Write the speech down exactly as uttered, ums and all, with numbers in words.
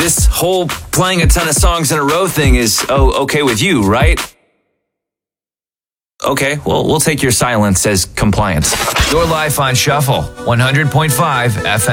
this whole playing a ton of songs in a row thing is oh, okay with you, right? Okay, well, we'll take your silence as compliance. Your life on Shuffle, one hundred point five F M.